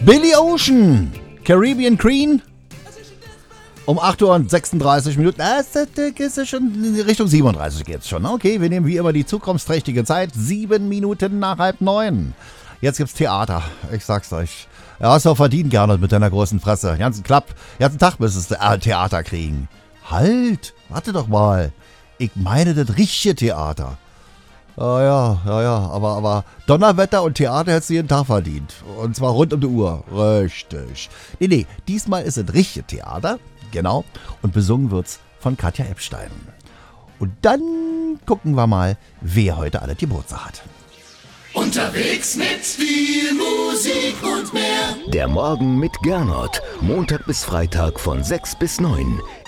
Billy Ocean, Caribbean Queen. Um 8 Uhr und 36 Minuten. Das ist schon in Richtung 37 geht's schon. Okay, wir nehmen wie immer die zukunftsträchtige Zeit. 7 Minuten nach 8:30. Jetzt gibt's Theater. Ich sag's euch. Ja, hast du auch verdient, Gernot, mit deiner großen Fresse. Ganzen Tag müsstest du Theater kriegen. Halt, warte doch mal. Ich meine das richtige Theater. Ja, aber Donnerwetter und Theater hättest du jeden Tag verdient. Und zwar rund um die Uhr. Richtig. Nee, diesmal ist es richtige Theater. Genau. Und besungen wird's von Katja Epstein. Und dann gucken wir mal, wer heute alle Geburtstag hat. Unterwegs mit viel Musik und mehr. Der Morgen mit Gernot. Montag bis Freitag von 6 bis 9.